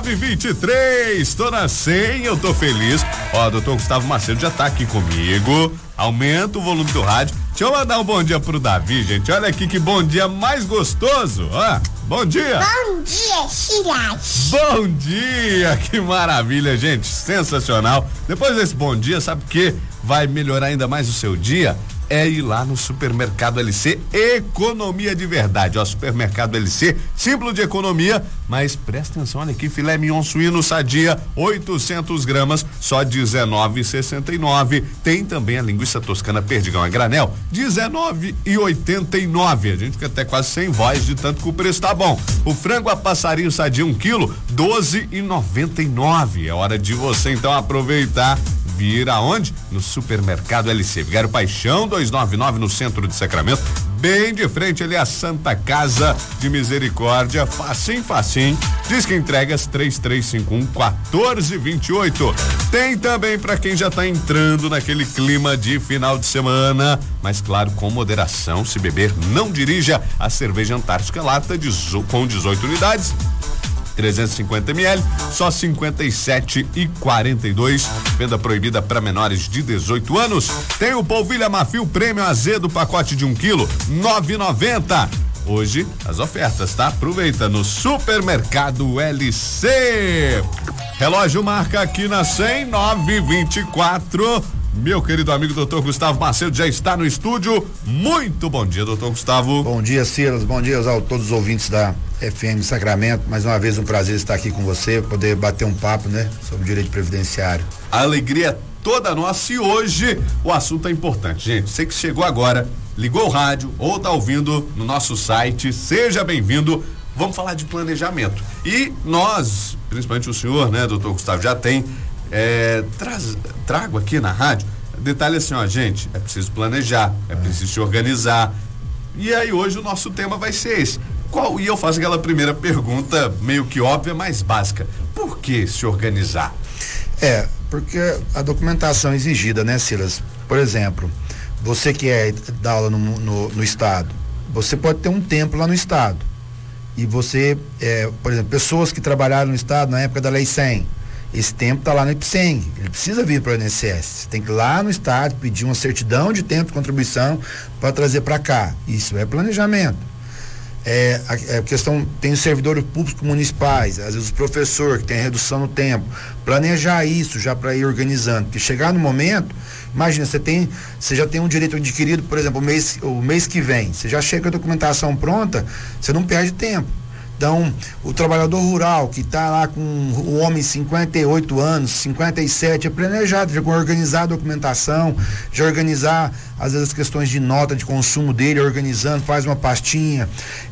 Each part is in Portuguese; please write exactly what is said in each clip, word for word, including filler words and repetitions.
nove e vinte e três, tô na cem, eu tô feliz. Ó, doutor Gustavo Macedo já tá aqui comigo. Aumenta o volume do rádio. Deixa eu mandar um bom dia pro Davi, gente. Olha aqui que bom dia mais gostoso. Ó, bom dia. Bom dia, Silas. Bom dia, que maravilha, gente. Sensacional. Depois desse bom dia, sabe o que vai melhorar ainda mais o seu dia? É ir lá no Supermercado L C, economia de verdade, ó, Supermercado L C, símbolo de economia, mas presta atenção, olha aqui, filé mignon suíno sadia, oitocentos gramas, só dezenove e sessenta e nove. Tem também a linguiça toscana perdigão a granel, dezenove e oitenta e nove. A gente fica até quase sem voz de tanto que o preço tá bom. O frango a passarinho sadia um quilo, doze e noventa e nove. É hora de você então aproveitar. Vir aonde? No Supermercado L C. Vigário Paixão duzentos e noventa e nove no centro de Sacramento, bem de frente ali a Santa Casa de Misericórdia. Facinho, facinho. Diz que entregas três três cinco um, quatro dois oito. Tem também para quem já tá entrando naquele clima de final de semana, mas claro, com moderação. Se beber, não dirija. A cerveja Antártica lata de, com dezoito unidades, trezentos e cinquenta mililitros, só cinquenta e sete e quarenta e dois. Venda proibida para menores de dezoito anos. Tem o polvilha Mafio Prêmio Azedo, pacote de um quilo, nove e noventa. Hoje as ofertas, tá? Aproveita no Supermercado L C. Relógio marca aqui na cem, nove e vinte e quatro. Meu querido amigo doutor Gustavo Macedo já está no estúdio. Muito bom dia, doutor Gustavo. Bom dia, Silas. Bom dia a todos os ouvintes da F M Sacramento. Mais uma vez um prazer estar aqui com você, poder bater um papo, né, sobre o direito previdenciário. A alegria é toda nossa e hoje o assunto é importante, gente. Você que chegou agora, ligou o rádio ou está ouvindo no nosso site, seja bem-vindo. Vamos falar de planejamento. E nós, principalmente o senhor, né, doutor Gustavo, já tem É, traz, trago aqui na rádio, detalhe assim, ó, gente, é preciso planejar, é preciso se organizar. E aí hoje o nosso tema vai ser esse. Qual, e eu faço aquela primeira pergunta meio que óbvia, mais básica. Por que se organizar? É, porque a documentação exigida, né, Silas? Por exemplo, você que é dá aula no, no, no estado, você pode ter um tempo lá no estado. E você, é, por exemplo, pessoas que trabalharam no estado na época da Lei cem, esse tempo está lá no IPSENG, ele precisa vir para o I N S S, você tem que ir lá no estado pedir uma certidão de tempo de contribuição para trazer para cá. Isso é planejamento. É, a, a questão, tem os servidores públicos municipais, às vezes o professor que tem redução no tempo, planejar isso já para ir organizando, porque chegar no momento, imagina, você tem, você já tem um direito adquirido, por exemplo, o mês, o mês que vem, você já chega com a documentação pronta, você não perde tempo. Então, o trabalhador rural que está lá com o homem cinquenta e oito anos, cinquenta e sete, é planejado, já organizar a documentação, já organizar, às vezes, as questões de nota de consumo dele, organizando, faz uma pastinha.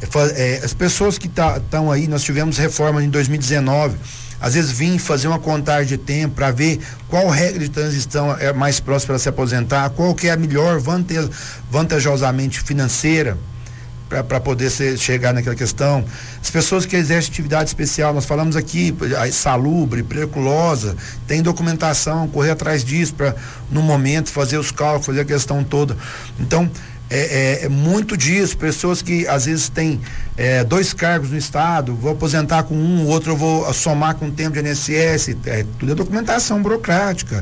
É, as pessoas que estão tá, aí, nós tivemos reforma em dois mil e dezenove, às vezes vim fazer uma contagem de tempo para ver qual regra de transição é mais próxima para se aposentar, qual que é a melhor vante, vantajosamente financeira, para poder ser, chegar naquela questão. As pessoas que exercem atividade especial, nós falamos aqui, a salubre, periculosa, tem documentação, correr atrás disso para, no momento, fazer os cálculos, fazer a questão toda. Então, é, é, é muito disso. Pessoas que às vezes têm é, dois cargos no estado, vou aposentar com um, o outro eu vou somar com o tempo de I N S S, é, tudo é documentação burocrática.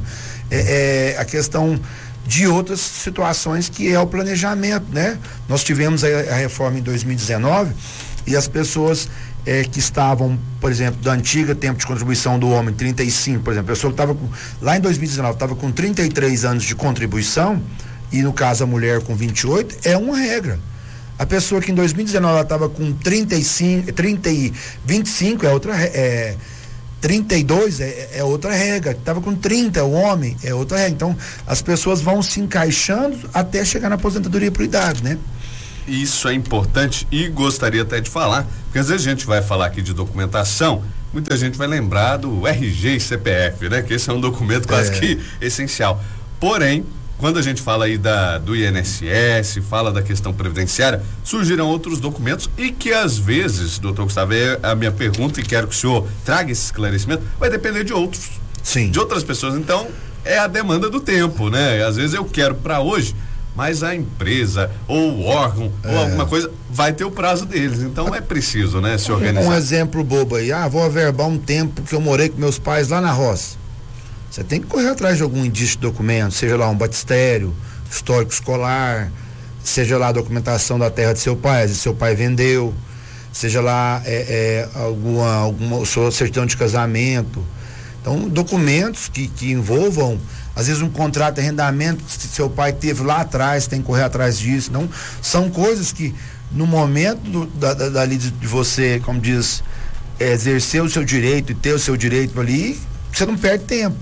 É, é a questão de outras situações que é o planejamento, né? Nós tivemos a, a reforma em dois mil e dezenove e as pessoas eh, que estavam, por exemplo, da antiga tempo de contribuição do homem, trinta e cinco, por exemplo, a pessoa que estava lá em dois mil e dezenove estava com trinta e três anos de contribuição e no caso a mulher com vinte e oito, é uma regra. A pessoa que em dois mil e dezenove ela estava com trinta e cinco, trinta e vinte e cinco é outra é, trinta e dois é, é outra regra, estava com trinta, o homem é outra regra. Então, as pessoas vão se encaixando até chegar na aposentadoria por idade, né? Isso é importante e gostaria até de falar, porque às vezes a gente vai falar aqui de documentação, muita gente vai lembrar do R G e C P F, né? Que esse é um documento quase é. que essencial. Porém, quando a gente fala aí da, do I N S S, fala da questão previdenciária, surgirão outros documentos e que às vezes, doutor Gustavo, é a minha pergunta e quero que o senhor traga esse esclarecimento, vai depender de outros. Sim. De outras pessoas. Então, é a demanda do tempo, né? Às vezes eu quero para hoje mas a empresa ou o órgão é. ou alguma coisa vai ter o prazo deles, então é preciso, né, se organizar. Um exemplo bobo aí, ah, vou averbar um tempo que eu morei com meus pais lá na roça. Você tem que correr atrás de algum indício de documento, seja lá um batistério, histórico escolar, seja lá a documentação da terra de seu pai, se seu pai vendeu, seja lá é, é, alguma, alguma sua certidão de casamento. Então, documentos que, que envolvam, às vezes um contrato de arrendamento que seu pai teve lá atrás, tem que correr atrás disso. Não, são coisas que no momento do, da, da, dali de, de você, como diz, é, exercer o seu direito e ter o seu direito ali, você não perde tempo.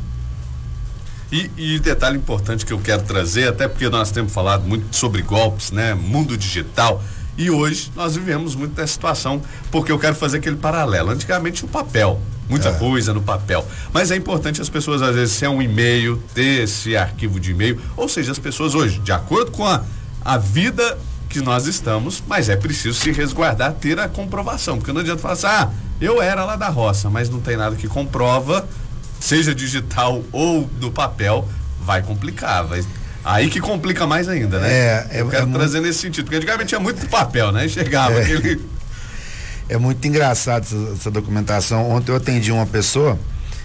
E, e detalhe importante que eu quero trazer, até porque nós temos falado muito sobre golpes, né? Mundo digital. E hoje nós vivemos muito dessa situação, porque eu quero fazer aquele paralelo. Antigamente o papel, muita é. coisa no papel. Mas é importante as pessoas, às vezes, ser um e-mail, ter esse arquivo de e-mail. Ou seja, as pessoas hoje, de acordo com a, a vida que nós estamos, mas é preciso se resguardar, ter a comprovação. Porque não adianta falar assim, ah, eu era lá da roça, mas não tem nada que comprova, seja digital ou no papel, vai complicar, vai, aí que complica mais ainda, né? É, eu é, quero é trazer muito... nesse sentido, porque antigamente tinha muito papel, né? Chegava é. aquele... É muito engraçado essa, essa documentação. Ontem eu atendi uma pessoa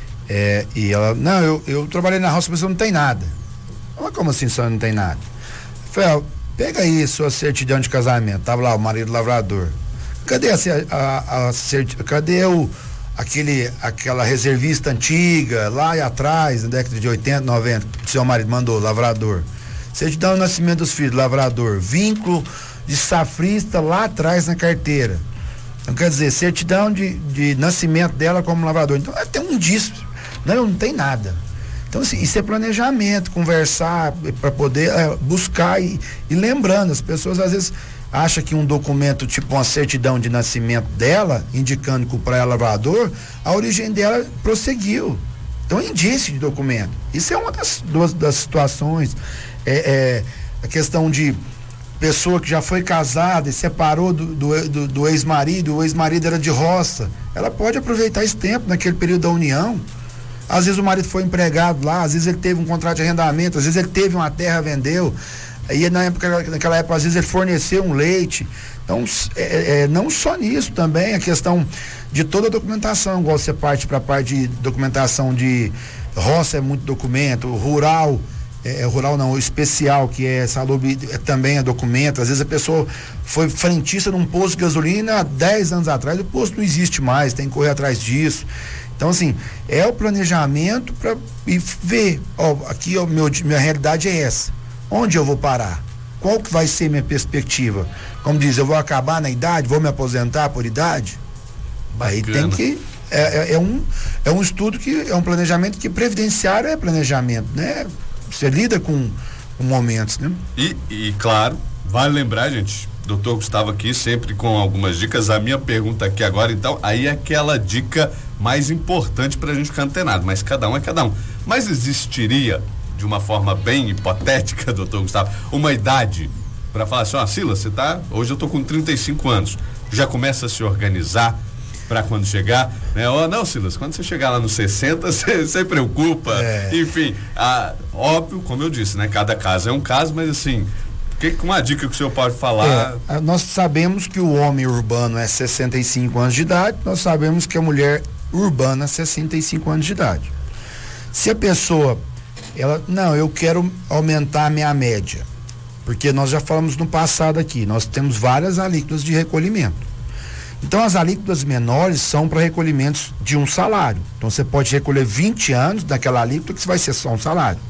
é, e ela, não, eu, eu trabalhei na roça, mas eu não tem nada. Mas como assim só não tem nada? Eu falei, ó, pega aí sua certidão de casamento, tava lá o marido lavrador. Cadê a, a, a cert... cadê o aquele, aquela reservista antiga, lá e atrás, na década de oitenta, noventa, que seu marido mandou, lavrador. Certidão de nascimento dos filhos, lavrador. Vínculo de safrista lá atrás na carteira. Então, quer dizer, certidão de, de nascimento dela como lavrador. Então, tem um indício. Não, não tem nada. Então, assim, isso é planejamento, conversar para poder é, buscar e, e lembrando, as pessoas às vezes acha que um documento, tipo uma certidão de nascimento dela, indicando que o pai é lavrador, a origem dela prosseguiu. Então, é indício de documento. Isso é uma das, duas, das situações. É, é, a questão de pessoa que já foi casada e separou do, do, do, do ex-marido, o ex-marido era de roça, ela pode aproveitar esse tempo, naquele período da união. Às vezes o marido foi empregado lá, às vezes ele teve um contrato de arrendamento, às vezes ele teve uma terra, vendeu. Aí na época, naquela época, às vezes ele forneceu um leite. Então, é, é, não só nisso também, a questão de toda a documentação, igual você parte para a parte de documentação de roça, é muito documento, rural, é, rural não, especial, que é salubre, é, também é documento. Às vezes a pessoa foi frentista num posto de gasolina há dez anos atrás, o posto não existe mais, tem que correr atrás disso. Então, assim, é o planejamento para ver, ó, aqui ó, meu, minha realidade é essa. Onde eu vou parar? Qual que vai ser minha perspectiva? Como diz, eu vou acabar na idade, vou me aposentar por idade? Bacana. Aí tem que, é, é, é, um, é um estudo que, é um planejamento que previdenciário é planejamento, né? Você lida com, com momentos, né? E, e claro, vale lembrar, gente, doutor Gustavo aqui sempre com algumas dicas, a minha pergunta aqui agora, então, aí é aquela dica mais importante pra gente ficar antenado, mas cada um é cada um. Mas existiria, de uma forma bem hipotética, doutor Gustavo, uma idade para falar assim, ó, Silas, você tá, hoje eu tô com trinta e cinco anos, já começa a se organizar para quando chegar, né? Ó, não, Silas, quando você chegar lá nos sessenta, você preocupa, é. Enfim, a, óbvio, como eu disse, né? Cada caso é um caso, mas assim, que, uma dica que o senhor pode falar? É, nós sabemos que o homem urbano é sessenta e cinco anos de idade, nós sabemos que a mulher urbana é sessenta e cinco anos de idade. Se a pessoa ela, não, eu quero aumentar a minha média, porque nós já falamos no passado aqui, nós temos várias alíquotas de recolhimento. Então as alíquotas menores são para recolhimentos de um salário. Então você pode recolher vinte anos daquela alíquota que vai ser só um salário.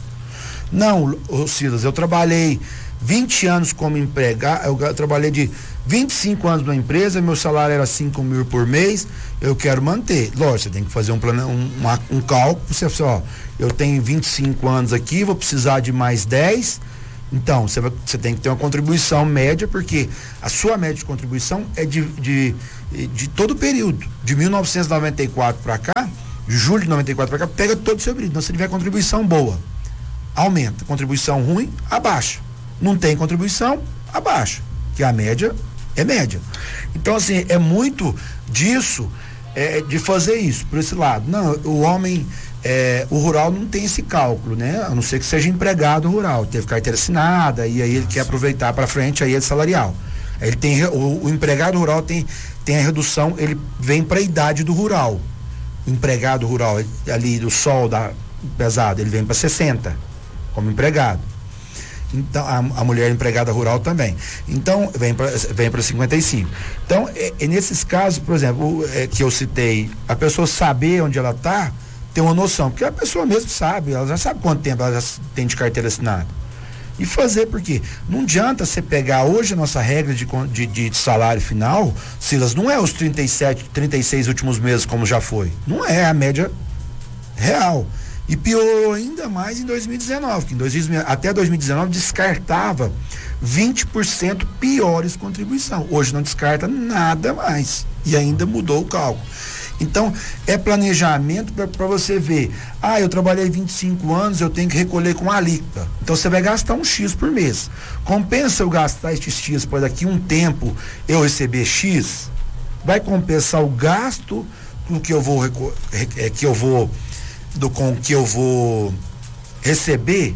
Não, ô Silas, eu trabalhei vinte anos como empregado, eu trabalhei de vinte e cinco anos na empresa, meu salário era cinco mil por mês, eu quero manter. Lógico, você tem que fazer um plano, um, uma, um cálculo, você fala, ó, eu tenho vinte e cinco anos aqui, vou precisar de mais dez, então você, vai, você tem que ter uma contribuição média, porque a sua média de contribuição é de, de, de todo o período, de mil novecentos e noventa e quatro para cá, de julho de noventa e quatro para cá, pega todo o seu período. Então, se tiver contribuição boa, aumenta, contribuição ruim, abaixa. Não tem contribuição, abaixa, que a média é média. Então, assim, é muito disso, é, de fazer isso, por esse lado. Não, o homem É, o rural não tem esse cálculo, né? A não ser que seja empregado rural, teve carteira assinada, e aí ele quer aproveitar para frente, aí é salarial. Ele tem, o, o empregado rural tem, tem a redução, ele vem para a idade do rural. O empregado rural, ali do sol da, pesado, ele vem para sessenta, como empregado. Então, a, a mulher empregada rural também. Então, vem para vem para cinquenta e cinco. Então, é, é nesses casos, por exemplo, o, é, que eu citei, a pessoa saber onde ela está, ter uma noção, porque a pessoa mesmo sabe, ela já sabe quanto tempo ela já tem de carteira assinada. E fazer, porque não adianta você pegar hoje a nossa regra de, de, de salário final, Silas, não é os trinta e sete, trinta e seis últimos meses como já foi. Não é a média real. E piorou ainda mais em dois mil e dezenove, que em dois mil, até dois mil e dezenove descartava vinte por cento piores contribuição. Hoje não descarta nada mais. E ainda mudou o cálculo. Então, é planejamento para você ver. Ah, eu trabalhei vinte e cinco anos, eu tenho que recolher com alíquota. Então, você vai gastar um X por mês. Compensa eu gastar este X para daqui um tempo eu receber X? Vai compensar o gasto com que eu vou, é, que eu vou do com que eu vou receber?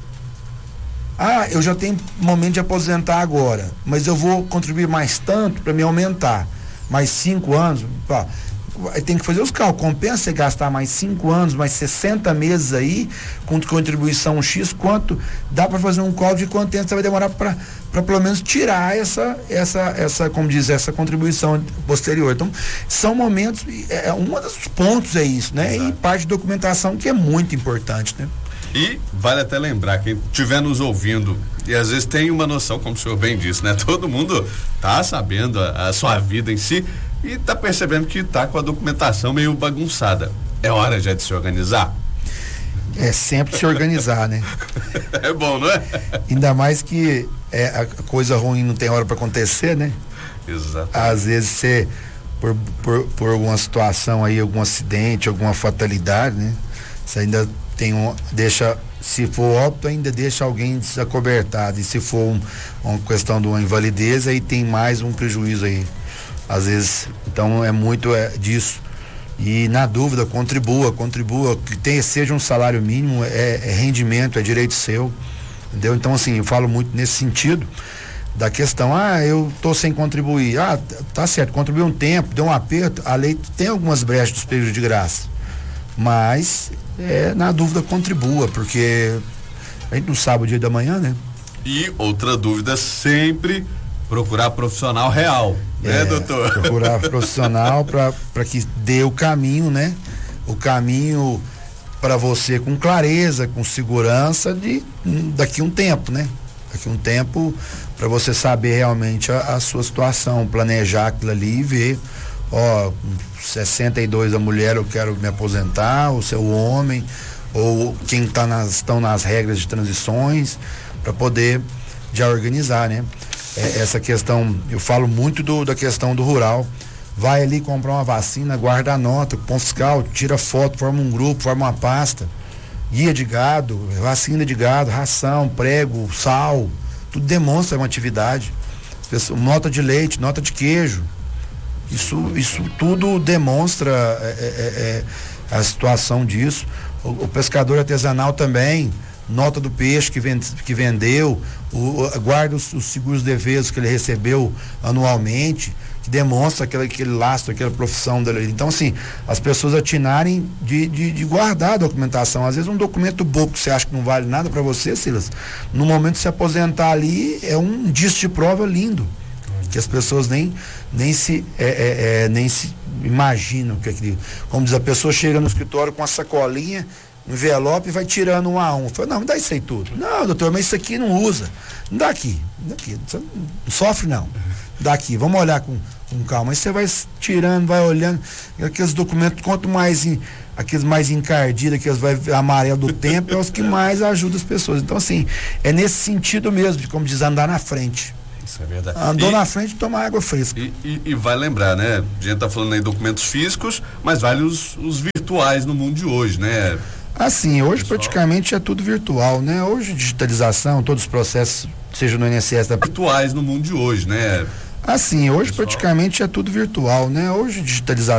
Ah, eu já tenho momento de aposentar agora, mas eu vou contribuir mais tanto para me aumentar. Mais cinco anos, pá. Tem que fazer os cálculos, compensa você gastar mais cinco anos, mais sessenta meses aí, com contribuição X, quanto dá para fazer um cálculo de quanto tempo você vai demorar para pelo menos tirar essa, essa, essa, como diz, essa contribuição posterior. Então, são momentos, é, um dos pontos é isso, né? Exato. E parte de documentação que é muito importante, né? E vale até lembrar, quem estiver nos ouvindo e às vezes tem uma noção, como o senhor bem disse, né? Todo mundo tá sabendo a, a sua vida em si e tá percebendo que tá com a documentação meio bagunçada. É hora já de se organizar? É sempre se organizar, né? É bom, não é? Ainda mais que é, a coisa ruim não tem hora para acontecer, né? Exato. Às vezes você, por, por, por alguma situação aí, algum acidente, alguma fatalidade, né? Você ainda tem um, deixa, se for óbito, ainda deixa alguém desacobertado, e se for um, uma questão de uma invalidez, aí tem mais um prejuízo aí, às vezes. Então é muito é, disso. E na dúvida, contribua, contribua, que tenha, seja um salário mínimo, é, é rendimento, é direito seu, entendeu? Então, assim, eu falo muito nesse sentido da questão, ah, eu tô sem contribuir, ah, tá certo, contribuiu um tempo, deu um aperto, a lei tem algumas brechas dos períodos de graça, mas é, na dúvida contribua, porque a gente não sabe o dia da manhã, né? E outra dúvida, sempre procurar profissional real, né, é, doutor? Procurar profissional para que dê o caminho, né? O caminho para você com clareza, com segurança de um, daqui um tempo, né? Daqui um tempo para você saber realmente a, a sua situação, planejar aquilo ali e ver, ó, sessenta e dois a mulher, eu quero me aposentar, ou ser o homem, ou quem tá nas, estão nas regras de transições, para poder já organizar, né? É, essa questão, eu falo muito do, da questão do rural. Vai ali comprar uma vacina, guarda a nota, ponto fiscal, tira foto, forma um grupo, forma uma pasta, guia de gado, vacina de gado, ração, prego, sal, tudo demonstra uma atividade. Pessoas, nota de leite, nota de queijo, isso, isso tudo demonstra é, é, é, a situação disso. O, o pescador artesanal também, nota do peixe que, vende, que vendeu, o, guarda os, os seguros devedos que ele recebeu anualmente, que demonstra aquele, aquele lastro, aquela profissão dele. Então, assim, as pessoas atinarem de, de, de guardar a documentação. Às vezes um documento bobo que você acha que não vale nada para você, Silas, no momento de se aposentar ali, é um disco de prova lindo, que as pessoas nem, nem, se, é, é, é, nem se imaginam que aquilo. Como diz, a pessoa chega no escritório com a sacolinha, um envelope, e vai tirando um a um. Fala, não, me dá isso aí tudo. Não, doutor, mas isso aqui não usa. Não dá aqui. Não dá aqui. Você não sofre, não. Dá aqui. Vamos olhar com, com calma. Aí você vai tirando, vai olhando. Aqueles documentos, quanto mais em, aqueles mais encardidos, aqueles vai amarelo do tempo, é os que mais ajudam as pessoas. Então, assim, é nesse sentido mesmo, de como diz, andar na frente. Isso é verdade. Andou e, na frente, toma água fresca. E, e, e vai lembrar, né? A gente tá falando aí documentos físicos, mas vale os, os virtuais no mundo de hoje, né? Assim, hoje pessoal, praticamente é tudo virtual, né? Hoje digitalização, todos os processos, seja no I N S S da... Virtuais no mundo de hoje, né? Assim, hoje pessoal, praticamente é tudo virtual, né? Hoje digitalização